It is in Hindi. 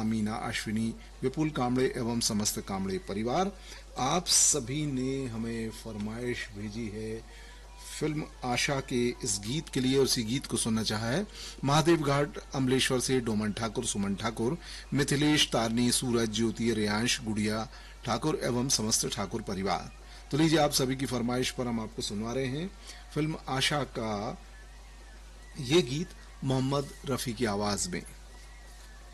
मीना, अश्विनी, विपुल कांबळे एवं समस्त कांबळे परिवार, आप सभी ने हमें फरमाइश भेजी है फिल्म आशा के इस गीत के लिए। उसी गीत को सुनना चाहा है महादेव घाट अमलेश्वर से डोमन ठाकुर, सुमन ठाकुर, मिथिलेश, तारनी, सूरज, ज्योति, रेयांश, गुड़िया ठाकुर एवं समस्त ठाकुर परिवार। तो लीजिए आप सभी की फरमाइश पर हम आपको सुनवा रहे हैं फिल्म आशा का ये गीत मोहम्मद रफी की आवाज में।